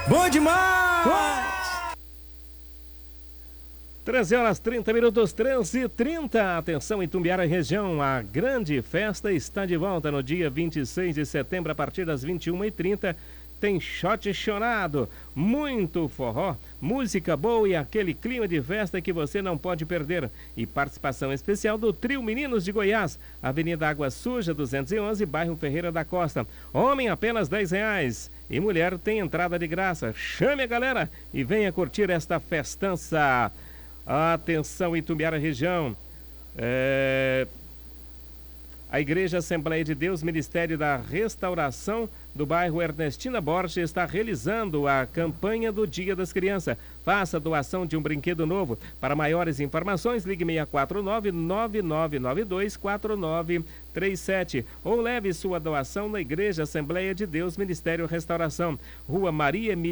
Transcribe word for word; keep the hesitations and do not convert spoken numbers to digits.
Bom demais! treze horas trinta minutos, treze e trinta. Atenção, Itumbiara região, a grande festa está de volta no dia vinte e seis de setembro, a partir das vinte e uma e trinta. Tem shot chorado, muito forró, música boa e aquele clima de festa que você não pode perder. E participação especial do Trio Meninos de Goiás, Avenida Água Suja, duzentos e onze, bairro Ferreira da Costa. Homem, apenas dez reais. E mulher tem entrada de graça. Chame a galera e venha curtir esta festança. Atenção, Itumbiara região. É... A Igreja Assembleia de Deus, Ministério da Restauração do bairro Ernestina Borges está realizando a campanha do Dia das Crianças. Faça a doação de um brinquedo novo. Para maiores informações, ligue seis quatro nove, nove nove nove dois, quatro nove três sete ou leve sua doação na Igreja Assembleia de Deus, Ministério Restauração, Rua Maria Emília